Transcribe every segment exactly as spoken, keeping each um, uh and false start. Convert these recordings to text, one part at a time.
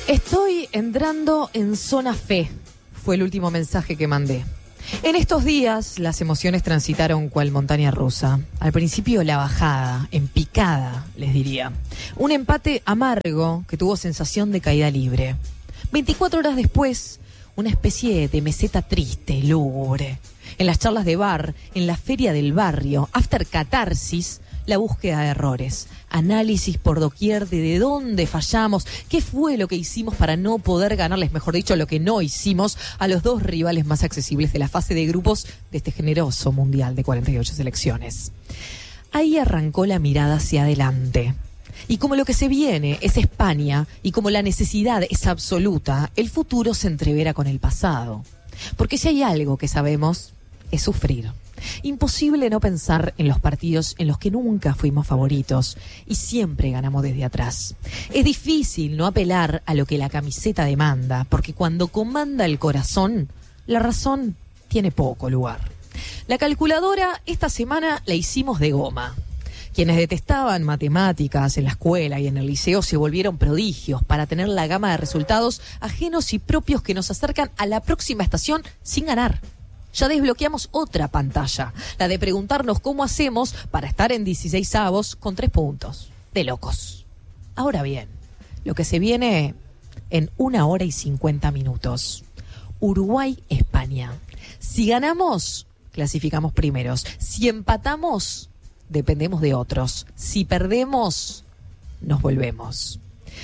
Estoy entrando en zona fe, fue el último mensaje que mandé. En estos días las emociones transitaron cual montaña rusa. Al principio la bajada, en picada, les diría. Un empate amargo que tuvo sensación de caída libre. veinticuatro horas después, una especie de meseta triste, lúgubre. En las charlas de bar, en la feria del barrio, after catarsis, la búsqueda de errores, análisis por doquier de de dónde fallamos, qué fue lo que hicimos para no poder ganarles, mejor dicho, lo que no hicimos a los dos rivales más accesibles de la fase de grupos de este generoso mundial de cuarenta y ocho selecciones. Ahí arrancó la mirada hacia adelante. Y como lo que se viene es España y como la necesidad es absoluta, el futuro se entrevera con el pasado. Porque si hay algo que sabemos, es sufrir. Imposible no pensar en los partidos en los que nunca fuimos favoritos y siempre ganamos desde atrás. Es difícil no apelar a lo que la camiseta demanda, porque cuando comanda el corazón, la razón tiene poco lugar. La calculadora esta semana la hicimos de goma. Quienes detestaban matemáticas en la escuela y en el liceo se volvieron prodigios para tener la gama de resultados ajenos y propios que nos acercan a la próxima estación sin ganar. Ya desbloqueamos otra pantalla, la de preguntarnos cómo hacemos para estar en dieciseisavos con tres puntos. De locos. Ahora bien, lo que se viene en una hora y cincuenta minutos. Uruguay-España. Si ganamos, clasificamos primeros. Si empatamos, dependemos de otros. Si perdemos, nos volvemos.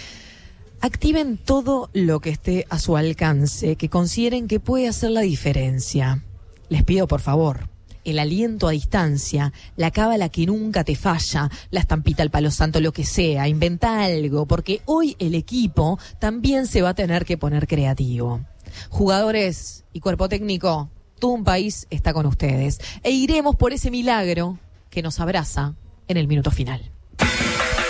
Activen todo lo que esté a su alcance, que consideren que puede hacer la diferencia. Les pido por favor, el aliento a distancia, la cábala que nunca te falla, la estampita al palo santo, lo que sea, inventa algo, porque hoy el equipo también se va a tener que poner creativo. Jugadores y cuerpo técnico, todo un país está con ustedes e iremos por ese milagro que nos abraza en el minuto final.